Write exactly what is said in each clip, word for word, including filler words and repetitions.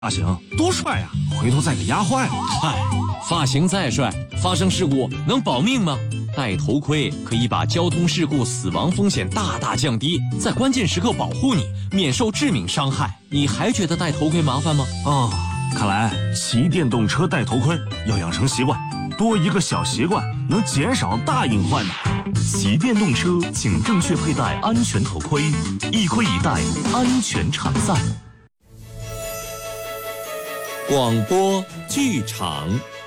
发型多帅呀、啊！回头再给压坏了。 嗨，发型再帅，发生事故能保命吗？戴头盔可以把交通事故死亡风险大大降低，在关键时刻保护你，免受致命伤害。你还觉得戴头盔麻烦吗？ 哦，看来骑电动车戴头盔要养成习惯，多一个小习惯能减少大隐患呢。 骑电动车请正确佩戴安全头盔，一盔一戴，安全产赛。 广播剧场。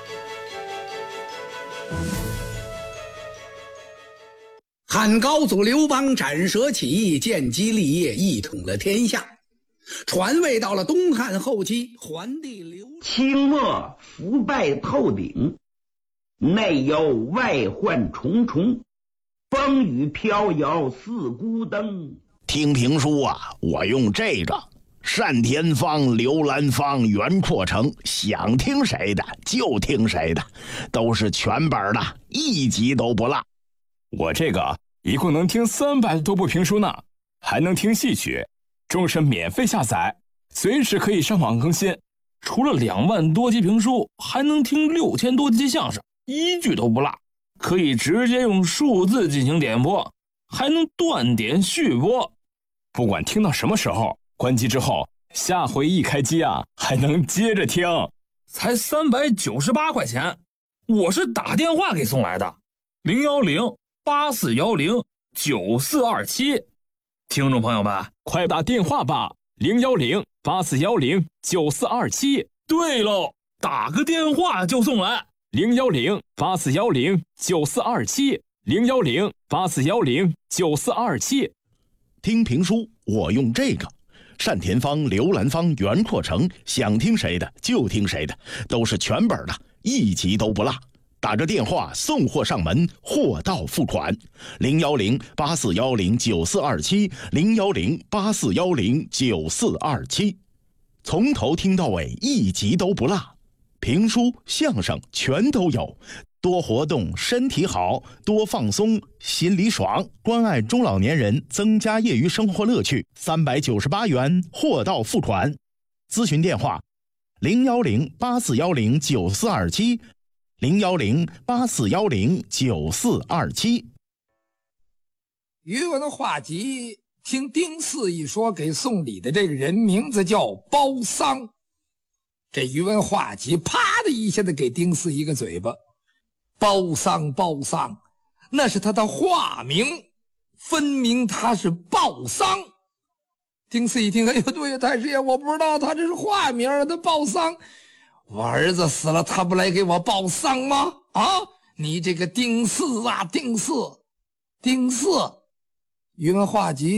汉高祖刘邦斩蛇起义，建基立业，一统了天下。传位到了东汉后期，桓帝刘清末腐败透顶，内忧外患重重，风雨飘摇似孤灯。 听评书啊，我用这个单田芳、刘兰芳、袁阔成，想听谁的就听谁的，都是全本的，一集都不落。 我这个一共能听三百多部评书呢，还能听戏曲，终身免费下载，随时可以上网更新。除了两万多集评书，还能听六千多集相声，一句都不落。可以直接用数字进行点播，还能断点续播。不管听到什么时候，关机之后，下回一开机啊，还能接着听。才三百九十八块钱，我是打电话给送来的，零幺零八四幺零九四二七。听众朋友们，快打电话吧，零幺零八四幺零九四二七。对喽，打个电话就送来，零幺零八四幺零九四二七，零幺零八四幺零九四二七。 听评书，我用这个。单田芳、刘兰芳、袁阔成，想听谁的就听谁的，都是全本的，一集都不落。打个电话送货上门，货到付款。零幺零八四幺零九四二七，零幺零八四幺零九四二七，从头听到尾，一集都不落。评书、相声全都有，多活动身体好，多放松心里爽，关爱中老年人，增加业余生活乐趣。三百九十八元，货到付款。咨询电话：零幺零八四幺零九四二七，零幺零八四幺零九四二七。 余文画集听丁四一说，给送礼的这个人名字叫包桑。这余文画集啪的一下子给丁四一个嘴巴。包桑包桑，那是他的化名，分明他是鲍桑。丁四一听，哎呦，对呀，太师爷，我不知道他这是化名啊，他鲍桑。我儿子死了，他不来给我报丧吗？啊，你这个丁四啊，丁四，丁四，余文画集